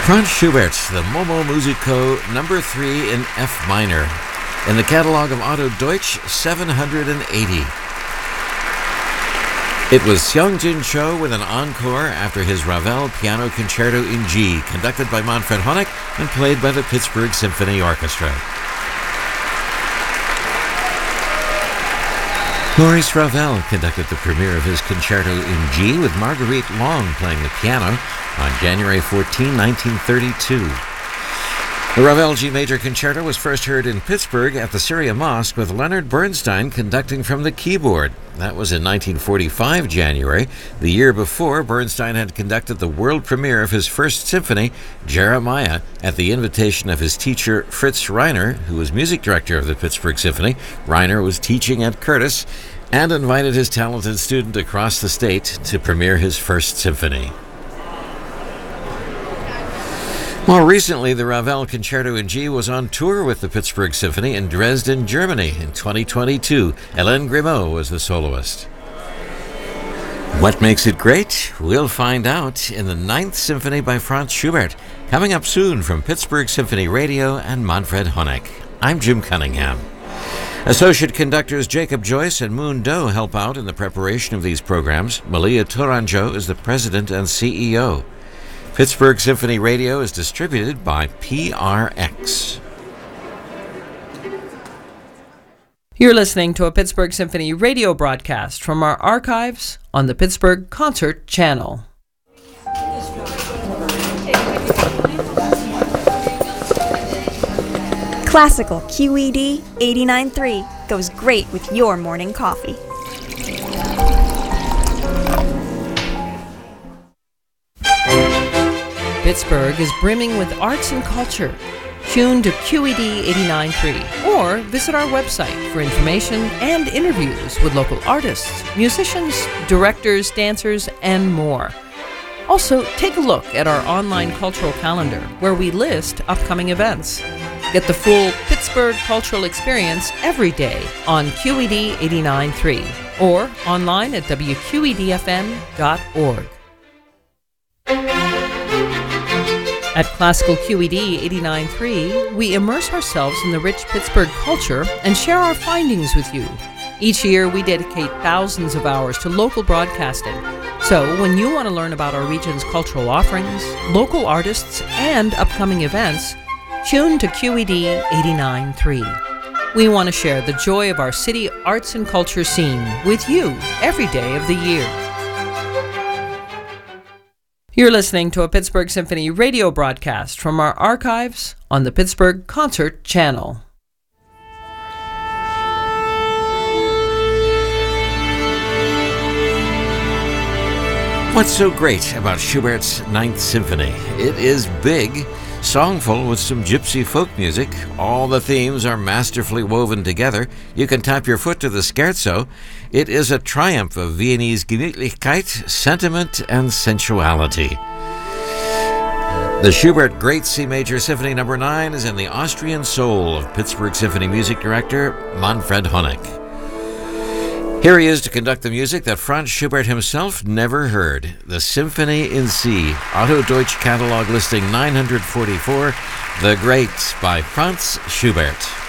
Franz Schubert, the Momo Musico number 3 in F minor. In the catalog of Otto Deutsch, 780. It was Seong-Jin Cho with an encore after his Ravel Piano Concerto in G, conducted by Manfred Honeck and played by the Pittsburgh Symphony Orchestra. Maurice Ravel conducted the premiere of his Concerto in G with Marguerite Long playing the piano on January 14, 1932. The Ravel G Major Concerto was first heard in Pittsburgh at the Syria Mosque with Leonard Bernstein conducting from the keyboard. That was in 1945 January. The year before, Bernstein had conducted the world premiere of his first symphony, Jeremiah, at the invitation of his teacher Fritz Reiner, who was music director of the Pittsburgh Symphony. Reiner was teaching at Curtis and invited his talented student across the state to premiere his first symphony. More recently, the Ravel Concerto in G was on tour with the Pittsburgh Symphony in Dresden, Germany in 2022. Hélène Grimaud was the soloist. What makes it great? We'll find out in the Ninth Symphony by Franz Schubert, coming up soon from Pittsburgh Symphony Radio and Manfred Honeck. I'm Jim Cunningham. Associate conductors Jacob Joyce and Moon Do help out in the preparation of these programs. Malia Tourangeau is the president and CEO. Pittsburgh Symphony Radio is distributed by PRX. You're listening to a Pittsburgh Symphony radio broadcast from our archives on the Pittsburgh Concert Channel. Classical QED 89.3 goes great with your morning coffee. Pittsburgh is brimming with arts and culture. Tune to QED 89.3 or visit our website for information and interviews with local artists, musicians, directors, dancers, and more. Also, take a look at our online cultural calendar where we list upcoming events. Get the full Pittsburgh cultural experience every day on QED 89.3 or online at wqedfm.org. At Classical QED 89.3, we immerse ourselves in the rich Pittsburgh culture and share our findings with you. Each year, we dedicate thousands of hours to local broadcasting. So, when you want to learn about our region's cultural offerings, local artists, and upcoming events, tune to QED 89.3. We want to share the joy of our city arts and culture scene with you every day of the year. You're listening to a Pittsburgh Symphony radio broadcast from our archives on the Pittsburgh Concert Channel. What's so great about Schubert's Ninth Symphony? It is big, songful with some gypsy folk music. All the themes are masterfully woven together. You can tap your foot to the scherzo. It is a triumph of Viennese Gemütlichkeit, sentiment, and sensuality. The Schubert Great C Major Symphony No. 9 is in the Austrian soul of Pittsburgh Symphony music director Manfred Honeck. Here he is to conduct the music that Franz Schubert himself never heard, the Symphony in C, Otto Deutsch Catalog listing 944, The Great by Franz Schubert.